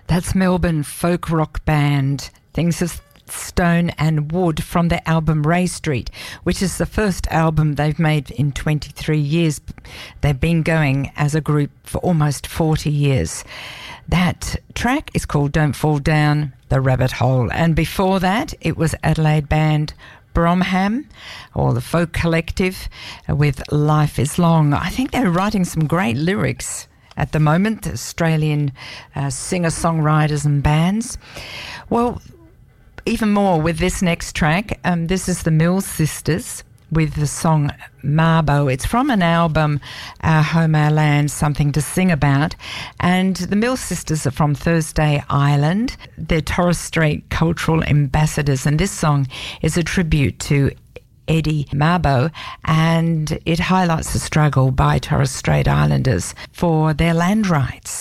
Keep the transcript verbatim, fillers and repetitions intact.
That's Melbourne folk rock band Things of Stone and Wood from their album Ray Street, which is the first album they've made in twenty-three years. They've been going as a group for almost forty years. That track is called Don't Fall Down the Rabbit Hole. And before that, it was Adelaide band Bromham, or the Folk Collective, with Life is Long. I think they're writing some great lyrics at the moment, Australian uh, singer-songwriters and bands. Well, even more with this next track. Um, this is the Mills Sisters with the song Mabo. It's from an album, Our Home, Our Land, Something to Sing About. And the Mills Sisters are from Thursday Island. They're Torres Strait cultural ambassadors, and this song is a tribute to Eddie Mabo, and it highlights the struggle by Torres Strait Islanders for their land rights.